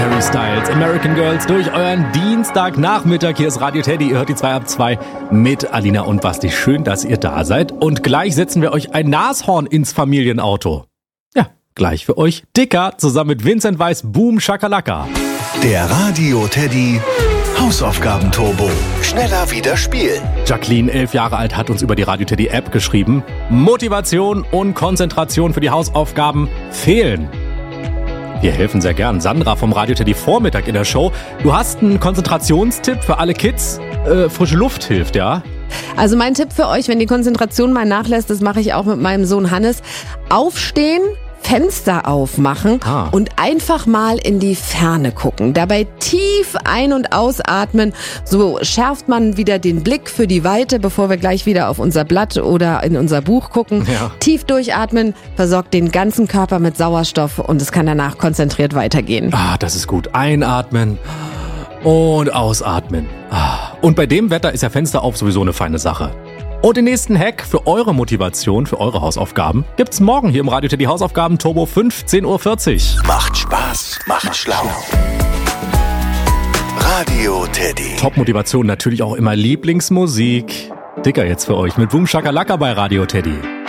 Harry Styles, American Girls durch euren Dienstagnachmittag. Hier ist Radio Teddy, ihr hört die 2 ab 2 mit Alina und Basti. Schön, dass ihr da seid. Und gleich setzen wir euch ein Nashorn ins Familienauto. Ja, gleich für euch Dicker, zusammen mit Vincent Weiss, Boom Shakalaka. Der Radio Teddy Hausaufgaben-Turbo. Schneller wieder spielen. Jacqueline, 11 Jahre alt, hat uns über die Radio Teddy App geschrieben. Motivation und Konzentration für die Hausaufgaben fehlen. Wir helfen sehr gern. Sandra vom Radio Teddy Vormittag in der Show. Du hast einen Konzentrationstipp für alle Kids. Frische Luft hilft, ja? Also mein Tipp für euch, wenn die Konzentration mal nachlässt, das mache ich auch mit meinem Sohn Hannes. Aufstehen, Fenster aufmachen und einfach mal in die Ferne gucken. Dabei tief ein- und ausatmen. So schärft man wieder den Blick für die Weite, bevor wir gleich wieder auf unser Blatt oder in unser Buch gucken. Ja. Tief durchatmen, versorgt den ganzen Körper mit Sauerstoff und es kann danach konzentriert weitergehen. Das ist gut. Einatmen und ausatmen. Und bei dem Wetter ist ja Fenster auf sowieso eine feine Sache. Und den nächsten Hack für eure Motivation, für eure Hausaufgaben, gibt's morgen hier im Radio Teddy Hausaufgaben Turbo 15.40 Uhr. Macht Spaß, macht schlau. Radio Teddy. Top-Motivation, natürlich auch immer Lieblingsmusik. Dicker jetzt für euch mit Boom Shakalaka bei Radio Teddy.